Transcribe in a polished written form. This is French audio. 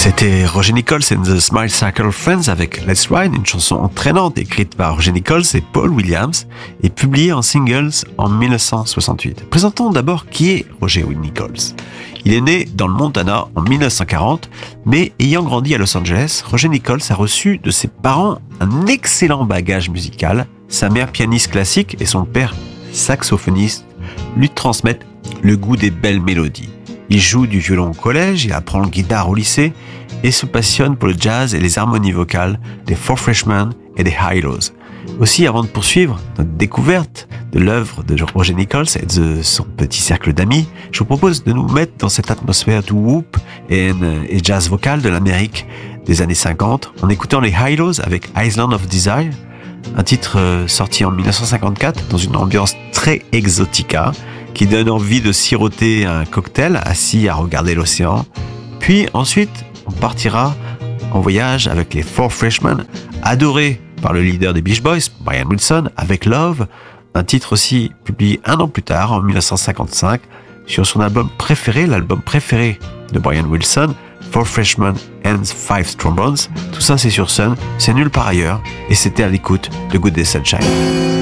C'était Roger Nichols and the Smile Circle Friends avec Let's Ride, une chanson entraînante écrite par Roger Nichols et Paul Williams et publiée en singles en 1968. Présentons d'abord qui est Roger Nichols. Il est né dans le Montana en 1940, mais ayant grandi à Los Angeles, Roger Nichols a reçu de ses parents un excellent bagage musical. Sa mère pianiste classique et son père saxophoniste lui transmettent le goût des belles mélodies. Il joue du violon au collège, il apprend la guitare au lycée et se passionne pour le jazz et les harmonies vocales des Four Freshmen et des Hi-Lows. Aussi, avant de poursuivre notre découverte de l'œuvre de Roger Nichols et de son petit cercle d'amis, je vous propose de nous mettre dans cette atmosphère du whoop et jazz vocal de l'Amérique des années 50 en écoutant les Hi-Lows avec Island of Desire, un titre sorti en 1954 dans une ambiance très exotica qui donne envie de siroter un cocktail assis à regarder l'océan. Puis ensuite, on partira en voyage avec les Four Freshmen, adorés par le leader des Beach Boys, Brian Wilson, avec Love, un titre aussi publié un an plus tard, en 1955, sur son album préféré, l'album préféré de Brian Wilson, Four Freshmen and Five Trombones. Tout ça, c'est sur Sun, c'est nulle part ailleurs, et c'était à l'écoute de Good Day Sunshine.